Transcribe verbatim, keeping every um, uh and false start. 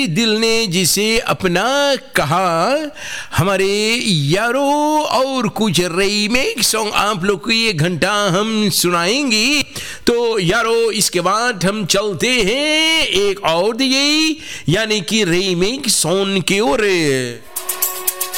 दिल ने जिसे अपना कहा। हमारे यारो और कुछ रीमेक सॉन्ग आप लोग को ये घंटा हम सुनाएंगे। तो यारो इसके बाद हम चलते हैं एक और दिए यानी कि रीमेक सॉन्ग की ओर।